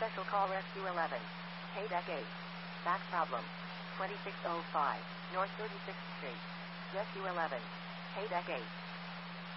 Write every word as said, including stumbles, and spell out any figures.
Special call Rescue eleven. K deck eight. Back problem. twenty-six oh five, North thirty-sixth Street. Rescue eleven. K deck eight.